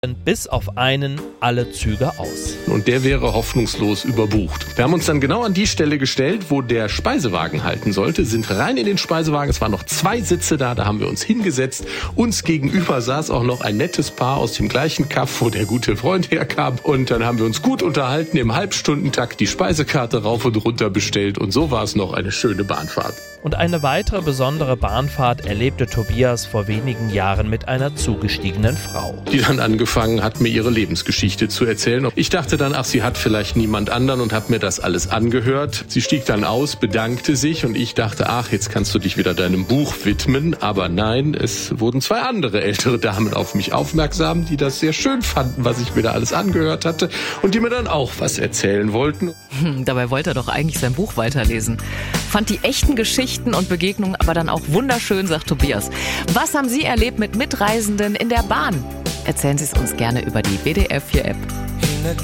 bis auf einen alle Züge aus. Und der wäre hoffnungslos überbucht. Wir haben uns dann genau an die Stelle gestellt, wo der Speisewagen halten sollte, sind rein in den Speisewagen. Es waren noch 2 Sitze da haben wir uns hingesetzt. Uns gegenüber saß auch noch ein nettes Paar aus dem gleichen Kaff, wo der gute Freund herkam. Und dann haben wir uns gut unterhalten, im Halbstundentakt die Speisekarte rauf und runter bestellt. Und so war es noch eine schöne Bahnfahrt. Und eine weitere besondere Bahnfahrt erlebte Tobias vor wenigen Jahren mit einer zugestiegenen Frau. Die dann angefangen hat, mir ihre Lebensgeschichte zu erzählen. Ich dachte dann, sie hat vielleicht niemand anderen und habe mir das alles angehört. Sie stieg dann aus, bedankte sich und ich dachte, jetzt kannst du dich wieder deinem Buch widmen. Aber nein, es wurden 2 andere ältere Damen auf mich aufmerksam, die das sehr schön fanden, was ich mir da alles angehört hatte und die mir dann auch was erzählen wollten. Dabei wollte er doch eigentlich sein Buch weiterlesen. Fand die echten Geschichten und Begegnungen aber dann auch wunderschön, sagt Tobias. Was haben Sie erlebt mit Mitreisenden in der Bahn? Erzählen Sie es uns gerne über die WDR 4 App.